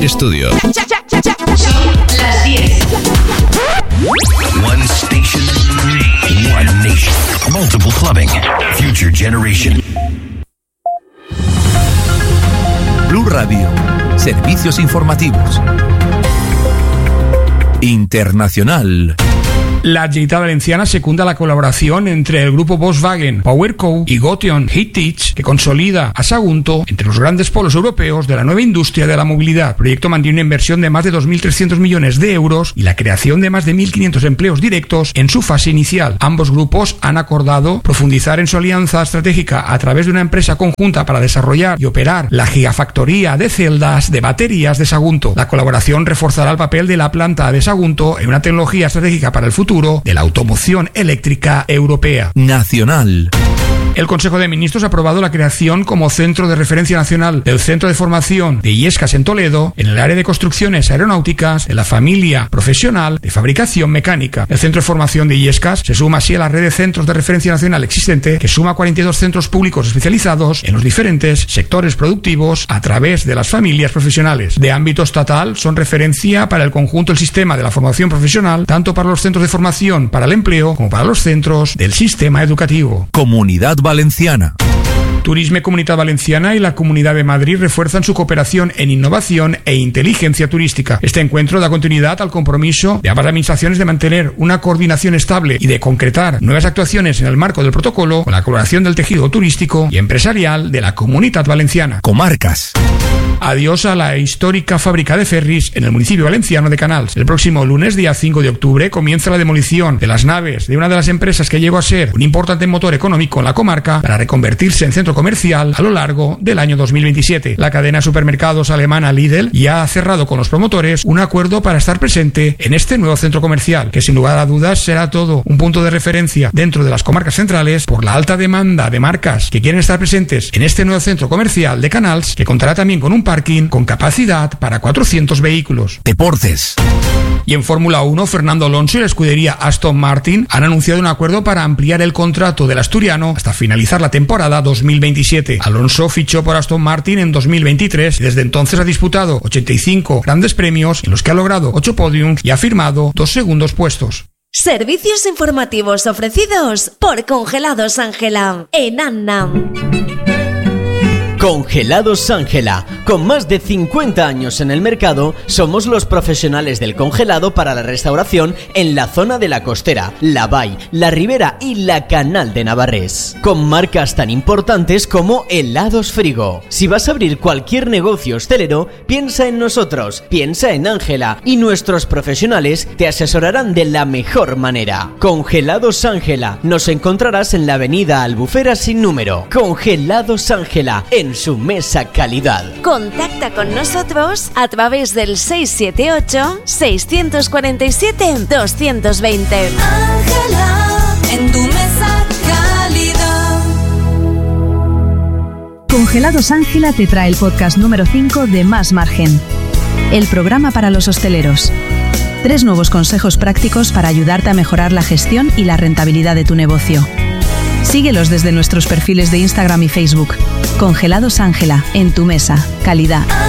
Air Studio. Son las 10. One station, one nation. Multiple clubbing. Future generation. Blue Radio. Servicios informativos. Internacional. La Generalitat Valenciana secunda la colaboración entre el grupo Volkswagen, PowerCo y Gotion Heritage, que consolida a Sagunto entre los grandes polos europeos de la nueva industria de la movilidad. El proyecto mantiene una inversión de más de 2.300 millones de euros y la creación de más de 1.500 empleos directos en su fase inicial. Ambos grupos han acordado profundizar en su alianza estratégica a través de una empresa conjunta para desarrollar y operar la gigafactoría de celdas de baterías de Sagunto. La colaboración reforzará el papel de la planta de Sagunto en una tecnología estratégica para el futuro de la automoción eléctrica europea. Nacional. El Consejo de Ministros ha aprobado la creación como centro de referencia nacional del Centro de Formación de Illescas en Toledo, en el área de construcciones aeronáuticas de la familia profesional de fabricación mecánica. El Centro de Formación de Illescas se suma así a la red de centros de referencia nacional existente, que suma 42 centros públicos especializados en los diferentes sectores productivos a través de las familias profesionales. De ámbito estatal, son referencia para el conjunto del sistema de la formación profesional, tanto para los centros de formación para el empleo como para los centros del sistema educativo. Comunidad Valenciana. Turisme Comunitat Valenciana y la Comunidad de Madrid refuerzan su cooperación en innovación e inteligencia turística. Este encuentro da continuidad al compromiso de ambas administraciones de mantener una coordinación estable y de concretar nuevas actuaciones en el marco del protocolo con la colaboración del tejido turístico y empresarial de la Comunitat Valenciana. Comarcas. Adiós a la histórica fábrica de ferris en el municipio valenciano de Canals. El próximo lunes, día 5 de octubre, comienza la demolición de las naves de una de las empresas que llegó a ser un importante motor económico en la comarca para reconvertirse en centro comercial a lo largo del año 2027. La cadena de supermercados alemana Lidl ya ha cerrado con los promotores un acuerdo para estar presente en este nuevo centro comercial, que sin lugar a dudas será todo un punto de referencia dentro de las comarcas centrales por la alta demanda de marcas que quieren estar presentes en este nuevo centro comercial de Canals, que contará también con un parking con capacidad para 400 vehículos. Deportes. Y en Fórmula 1, Fernando Alonso y la escudería Aston Martin han anunciado un acuerdo para ampliar el contrato del asturiano hasta finalizar la temporada 2027. Alonso fichó por Aston Martin en 2023 y desde entonces ha disputado 85 grandes premios en los que ha logrado 8 podiums y ha firmado 2 segundos puestos. Servicios informativos ofrecidos por Congelados Ángela en Annam. Congelados Ángela. Con más de 50 años en el mercado, somos los profesionales del congelado para la restauración en la zona de la Costera, la Vall, la Ribera y la Canal de Navarrés. Con marcas tan importantes como Helados Frigo. Si vas a abrir cualquier negocio hostelero, piensa en nosotros, piensa en Ángela y nuestros profesionales te asesorarán de la mejor manera. Congelados Ángela. Nos encontrarás en la avenida Albufera sin número. Congelados Ángela, en su mesa calidad. Contacta con nosotros a través del 678-647-220. Ángela, en tu mesa calidad. Congelados Ángela te trae el podcast número 5 de Más Margen, el programa para los hosteleros. 3 nuevos consejos prácticos para ayudarte a mejorar la gestión y la rentabilidad de tu negocio. Síguelos desde nuestros perfiles de Instagram y Facebook. Congelados Ángela, en tu mesa, calidad.